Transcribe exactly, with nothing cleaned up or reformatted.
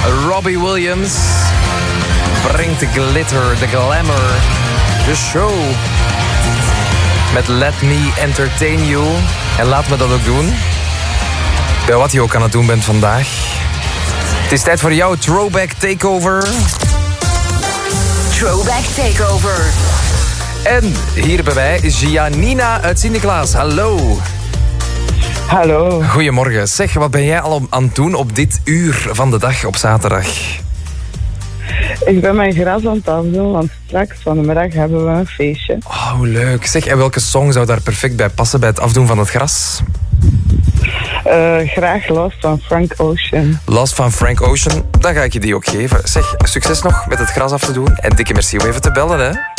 Robbie Williams brengt de glitter, de glamour, de show. Met Let Me Entertain You. En laat me dat ook doen. Bij wat je ook aan het doen bent vandaag. Het is tijd voor jouw Throwback Takeover. Throwback Takeover. En hier bij mij is Janina uit Sint-Niklaas. Hallo. Hallo. Goedemorgen. Zeg, wat ben jij al aan het doen op dit uur van de dag op zaterdag? Ik ben mijn gras aan het afdoen, want straks van de middag hebben we een feestje. Oh, hoe leuk. Zeg, en welke song zou daar perfect bij passen bij het afdoen van het gras? Uh, graag Lost van Frank Ocean. Lost van Frank Ocean, dan ga ik je die ook geven. Zeg, succes nog met het gras af te doen. En dikke merci om even te bellen, hè.